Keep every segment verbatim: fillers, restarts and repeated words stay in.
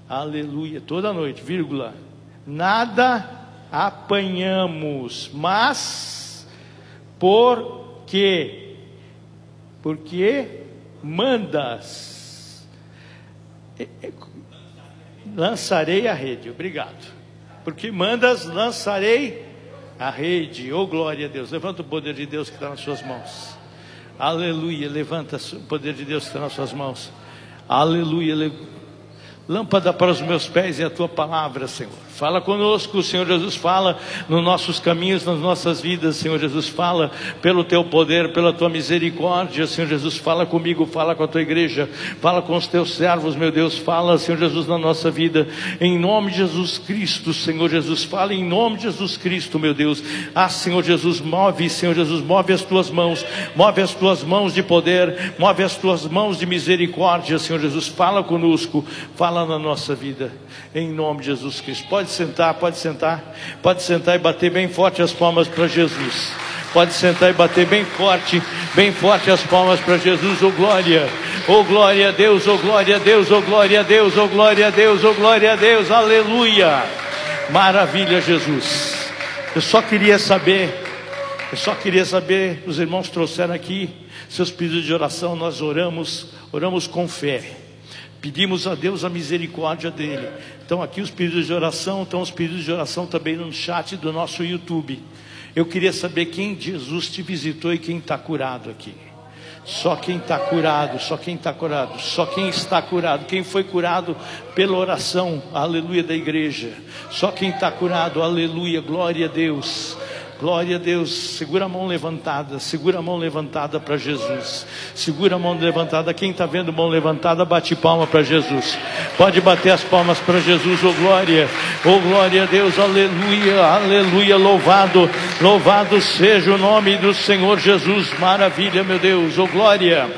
aleluia, toda noite, vírgula, nada apanhamos, mas porque, porque mandas, lançarei a rede, obrigado, porque mandas, lançarei a rede, oh glória a Deus, levanta o poder de Deus que está nas suas mãos, aleluia, levanta o poder de Deus que está nas suas mãos, aleluia, aleluia. Lâmpada para os meus pés e a tua palavra, Senhor. Fala conosco, Senhor Jesus, fala nos nossos caminhos, nas nossas vidas, Senhor Jesus, fala pelo teu poder, pela tua misericórdia, Senhor Jesus, fala comigo, fala com a tua igreja, fala com os teus servos, meu Deus, fala, Senhor Jesus, na nossa vida, em nome de Jesus Cristo, Senhor Jesus, fala em nome de Jesus Cristo, meu Deus. Ah, Senhor Jesus, move, Senhor Jesus, move as tuas mãos, move as tuas mãos de poder, move as tuas mãos de misericórdia, Senhor Jesus, fala conosco, fala na nossa vida, em nome de Jesus Cristo. Pode sentar, pode sentar, pode sentar e bater bem forte as palmas para Jesus. Pode sentar e bater bem forte, bem forte as palmas para Jesus. Oh glória, oh glória a Deus, oh glória a Deus, oh glória a Deus, oh glória a Deus, oh glória a Deus, aleluia, maravilha, Jesus. Eu só queria saber, eu só queria saber, os irmãos trouxeram aqui seus pedidos de oração, nós oramos, oramos com fé. Pedimos a Deus a misericórdia dele. Então aqui os pedidos de oração, estão os pedidos de oração também no chat do nosso YouTube. Eu queria saber quem Jesus te visitou e quem está curado aqui. Só quem está curado, só quem está curado, só quem está curado, quem foi curado pela oração, aleluia, da igreja. Só quem está curado, aleluia, glória a Deus. Glória a Deus, segura a mão levantada, segura a mão levantada para Jesus, segura a mão levantada, quem está vendo mão levantada, bate palma para Jesus, pode bater as palmas para Jesus, oh glória, oh glória a Deus, aleluia, aleluia, louvado, louvado seja o nome do Senhor Jesus, maravilha, meu Deus, oh glória.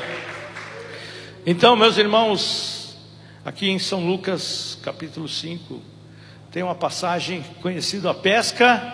Então, meus irmãos, aqui em São Lucas, capítulo cinco, tem uma passagem conhecida, a pesca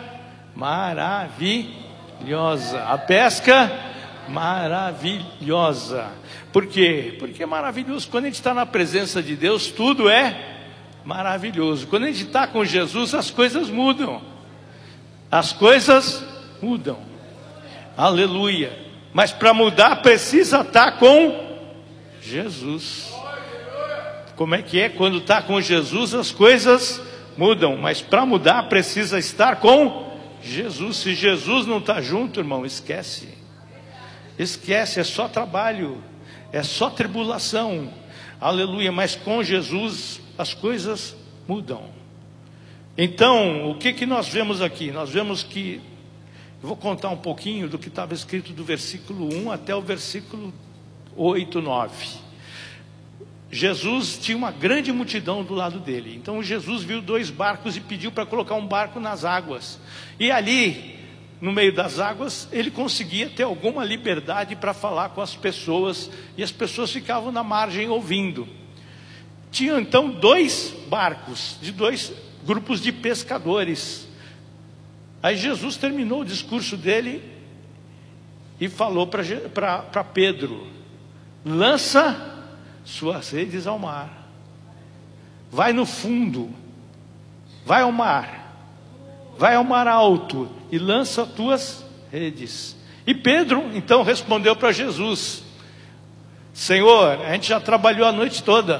maravilhosa, a pesca maravilhosa. Por quê? Porque é maravilhoso. Quando a gente está na presença de Deus, tudo é maravilhoso. Quando a gente está com Jesus, as coisas mudam. As coisas mudam. Aleluia. Mas para mudar precisa estar com Jesus. Como é que é? Quando está com Jesus, as coisas mudam. Mas para mudar precisa estar com Jesus. Se Jesus não está junto, irmão, esquece. Esquece, é só trabalho, é só tribulação. Aleluia, mas com Jesus as coisas mudam. Então, o que que nós vemos aqui? Nós vemos que, eu vou contar um pouquinho do que estava escrito do versículo um até o versículo oito, nove. Jesus tinha uma grande multidão do lado dele. Então Jesus viu dois barcos e pediu para colocar um barco nas águas. E ali, no meio das águas, ele conseguia ter alguma liberdade para falar com as pessoas. E as pessoas ficavam na margem ouvindo. Tinha então dois barcos, de dois grupos de pescadores. Aí Jesus terminou o discurso dele e falou para Pedro: lança suas redes ao mar, vai no fundo, vai ao mar, vai ao mar alto e lança tuas redes. E Pedro então respondeu para Jesus: Senhor, a gente já trabalhou a noite toda,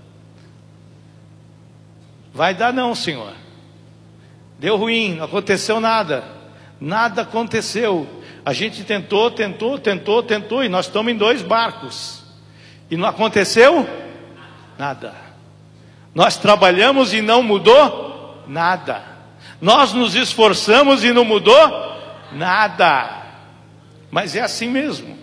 vai dar não, Senhor, deu ruim, não aconteceu nada, nada aconteceu, a gente tentou, tentou, tentou, tentou, e nós estamos em dois barcos, e não aconteceu nada. Nós trabalhamos e não mudou nada. Nós nos esforçamos e não mudou nada. Mas é assim mesmo.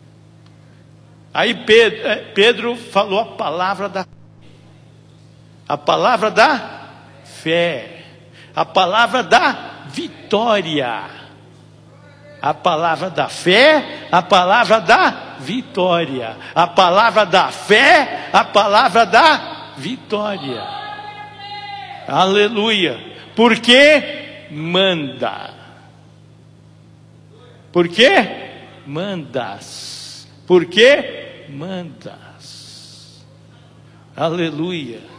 Aí Pedro, Pedro falou a palavra da a palavra da fé, a palavra da vitória. A palavra da fé, a palavra da vitória. A palavra da fé, a palavra da vitória. Aleluia. Porque manda. Porque mandas. Porque mandas. Aleluia.